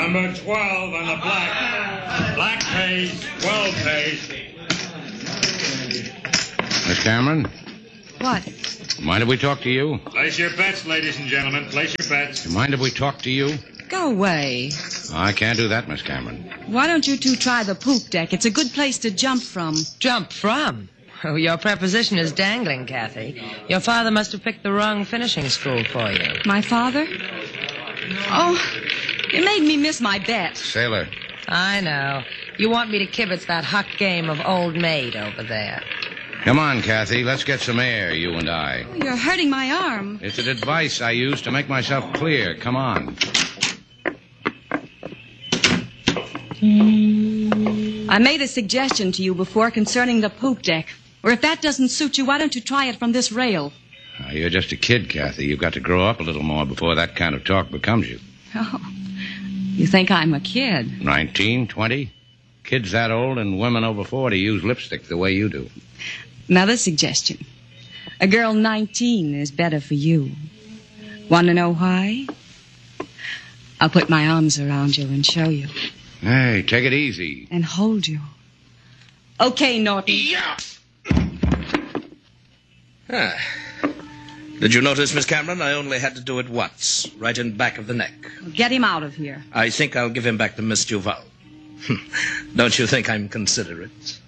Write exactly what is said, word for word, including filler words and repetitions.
Number twelve on the black. Black pays, twelve pays. Miss Cameron? What? Mind if we talk to you? Place your bets, ladies and gentlemen. Place your bets. Mind if we talk to you? Go away. I can't do that, Miss Cameron. Why don't you two try the poop deck? It's a good place to jump from. Jump from? Oh, your preposition is dangling, Kathy. Your father must have picked the wrong finishing school for you. My father? Oh, you made me miss my bet. Sailor. I know. You want me to kibitz that hot game of old maid over there. Come on, Kathy. Let's get some air, you and I. You're hurting my arm. It's an advice I use to make myself clear. Come on. I made a suggestion to you before concerning the poop deck. Or if that doesn't suit you, why don't you try it from this rail? Now, you're just a kid, Kathy. You've got to grow up a little more before that kind of talk becomes you. Oh, you think I'm a kid? Nineteen, twenty? Kids that old and women over forty use lipstick the way you do. Another suggestion. A girl nineteen is better for you. Want to know why? I'll put my arms around you and show you. Hey, take it easy. And hold you. Okay, Norton. Yeah. Ah. Did you notice, Miss Cameron? I only had to do it once, right in back of the neck. Get him out of here. I think I'll give him back to Miss Duval. Don't you think I'm considerate?